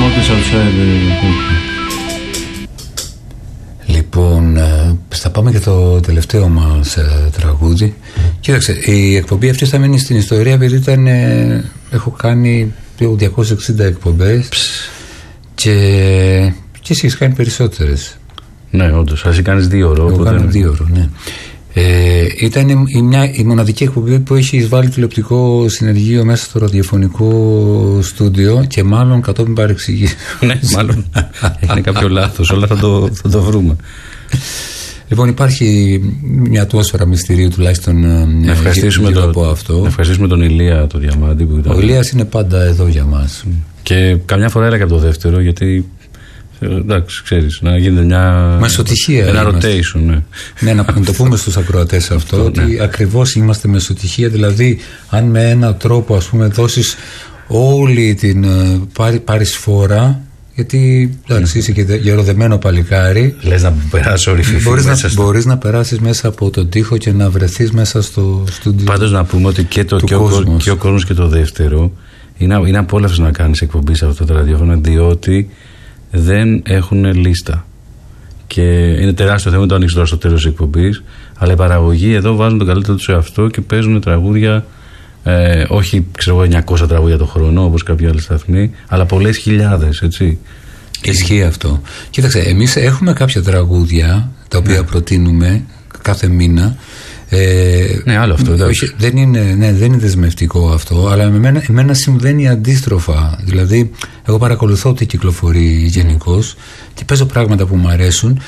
Smokers Outside. Λοιπόν, θα πάμε και το τελευταίο μας τραγούδι. Κοίταξε, η εκπομπή αυτή θα μείνει στην ιστορία, επειδή ήταν, έχω κάνει 260 εκπομπές και εσύ έχεις κάνει περισσότερες. Ναι, όντως, εσύ κάνεις 2 ώρες. Εγώ κάνω 2 ώρες, ναι. Ήταν η μοναδική εκπομπή που έχει εισβάλει τηλεοπτικό συνεργείο μέσα στο ραδιοφωνικό στούντιο και μάλλον κατόπιν παρεξηγήσεων. Ναι, μάλλον είναι κάποιο λάθος, όλα θα το βρούμε. Λοιπόν, υπάρχει μια ατμόσφαιρα μυστηρίου τουλάχιστον γύρω από αυτό. Να ευχαριστήσουμε τον Ηλία το Διαμάντη που ήταν. Ο Ηλίας είναι πάντα εδώ για μας. Και καμιά φορά έλεγα από το δεύτερο, γιατί εντάξει, ξέρεις, να γίνεται μια μεσοτυχία. Ένα rotation, ναι. Ναι, να το πούμε στους ακροατές αυτό, ότι ναι, ακριβώς είμαστε μεσοτυχία. Δηλαδή, αν με έναν τρόπο, ας πούμε, δώσεις όλη την πάρεις φορά, γιατί εντάξει, είσαι και γεροδεμένο παλικάρι. Λες να περάσει ορυφηθεί. Μπορείς να περάσεις μέσα από τον τοίχο και να βρεθείς μέσα στο στούντιο. Πάντως να πούμε ότι και ο κόσμος και το δεύτερο είναι απόλαυση να κάνεις εκπομπή σε αυτό το ραδιόφωνο, διότι δεν έχουν λίστα. Και είναι τεράστιο θέμα, το ανοίξω τώρα στο τέλος της εκπομπής. Αλλά η παραγωγή εδώ βάζουν τον καλύτερο του σε αυτό και παίζουν τραγούδια, όχι ξέρω 900 τραγούδια το χρόνο όπως κάποιοι άλλοι σταθμοί, αλλά πολλές χιλιάδες, έτσι. Ισχύει αυτό. Κοίταξε, εμείς έχουμε κάποια τραγούδια τα οποία προτείνουμε κάθε μήνα. Ναι, άλλο αυτό. Όχι, δεν είναι δεσμευτικό αυτό, αλλά εμένα συμβαίνει αντίστροφα. Δηλαδή, εγώ παρακολουθώ τι κυκλοφορεί γενικώς και παίζω πράγματα που μου αρέσουν